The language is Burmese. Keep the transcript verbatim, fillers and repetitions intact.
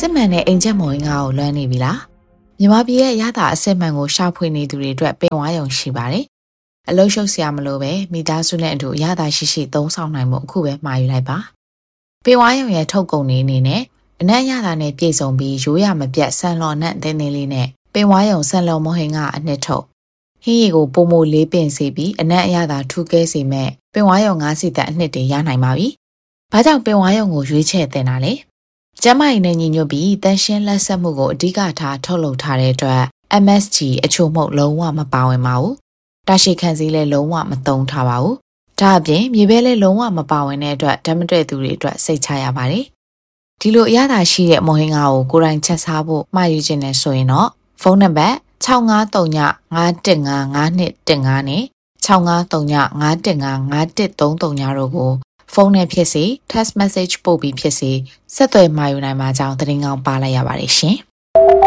စစ်မှန်တဲ့အင်ဂျင်မော်ငါကိုလွှမ်းနေပြီလားမြန်မာပြည်ရဲ့ရတာအစစ်မှန်ကိုရှာဖွေနေသူတွေအတွက်ပင်ဝါရုံရှိပါတယ်အလုံးရှုပ်စရာမလိုပဲမိသားစုနဲ့အတူရတာရှိရှိသုံးဆောင်နိုင်မှုအခုပဲမှာယူလိုက်ပါပင်ဝါရုံရဲ့ထုတ်ကုန်နေအနေနဲ့အနက်ရတာနဲ့ပြည့်စုံပြီးရိုးရမပြတ်ဆန်လော်နဲ့တင်းတင်းလေးနဲ့ပင်ဝါရုံဆန်လော်မဟင်ကအနှစ်ထုတ်ဟင်းရီကိုပုံမိုလေးပင်စေပြီးအနက်အရသာထူးကဲစေမဲ့ပင်ဝါရုံငါးစီတက်အနှစ်တွေရနိုင်ပါပြီဘာကြောင့်ပင်ဝါရုံကိုရွေးချယ်တင်တာလဲကျမကြီးနဲ့ညီညွတ်ပြီးတန်ရှင်းလက်ဆက်မှုကိုအဓိကထားထုတ်လုပ်ထားတဲ့အတွက် M S G အချို့မှုလုံးဝမပါဝင်ပါဘူး။တာရှိခံစည်းလည်းလုံးဝမသုံးထားပါဘူး။ဒါအပြင်မြေပဲလည်းလုံးဝမပါဝင်တဲ့အတွက်ဓာတ်မတွေ့သူတွေအတွက်စိတ်ချရပါတယ်။ဒီလိုအရသာရှိတဲ့မော်ဟင်ငါကိုကိုယ်တိုင်ချက်စားဖို့မှာယူခြင်းနဲ့ဆိုရင်တော့ဖုန်းနံပါတ်၆၅၃ည၅၁၅၅၂၁၅နဲ့၆၅၃ည၅၁၅၅၅၁၃၃တို့ကိုဖုန်းနဲ့ဖြစ်စေ text message ပို့ပြီးဖြစ်စေဆက်သွယ်မှာယူနိုင်မှာကြောင်းသတင်းကောင်းပါလိုက်ရပါတယ်ရှင်။